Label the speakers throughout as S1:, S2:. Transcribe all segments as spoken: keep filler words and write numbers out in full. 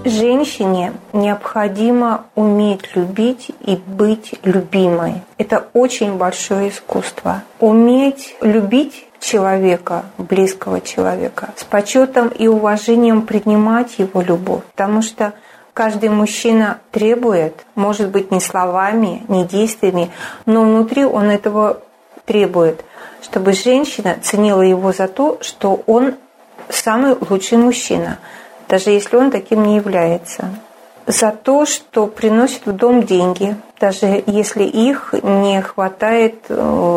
S1: Женщине необходимо уметь любить и быть любимой. Это очень большое искусство. Уметь любить человека, близкого человека, с почетом и уважением принимать его любовь. Потому что каждый мужчина требует, может быть, не словами, не действиями, но внутри он этого требует, чтобы женщина ценила его за то, что он самый лучший мужчина, даже если он таким не является. За то, что приносит в дом деньги, даже если их не хватает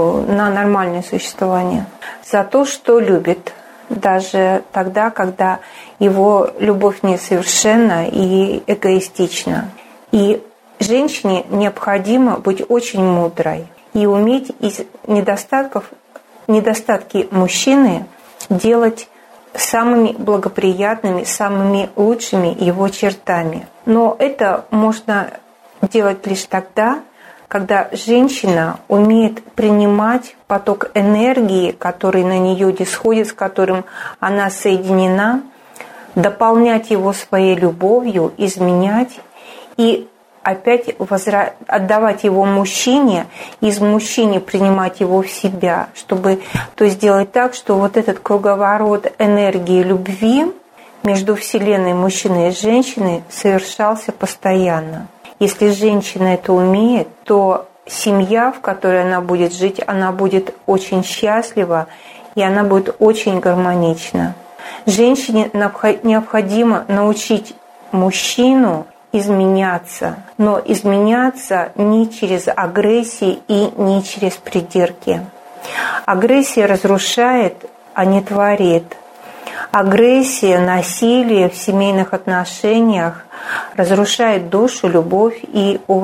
S1: на нормальное существование. За то, что любит, даже тогда, когда его любовь несовершенна и эгоистична. И женщине необходимо быть очень мудрой и уметь из недостатков, недостатки мужчины делать самыми благоприятными, самыми лучшими его чертами. Но это можно делать лишь тогда, когда женщина умеет принимать поток энергии, который на нее исходит, с которым она соединена, дополнять его своей любовью, изменять и опять возра... отдавать его мужчине, из мужчины принимать его в себя, чтобы то есть сделать так, что вот этот круговорот энергии любви между Вселенной, мужчиной и женщиной совершался постоянно. Если женщина это умеет, то семья, в которой она будет жить, она будет очень счастлива, и она будет очень гармонична. Женщине необходимо научить мужчину изменяться, но изменяться не через агрессию и не через придирки. Агрессия разрушает, а не творит. Агрессия, насилие в семейных отношениях разрушает душу, любовь и уважение.